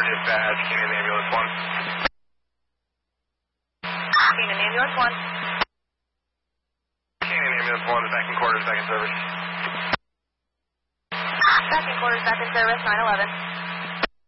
dispatch, Canaan Ambulance 1. Canaan Ambulance 1. Canaan Ambulance 1 is back in quarters, back in service. Back in quarters, back in service, 911.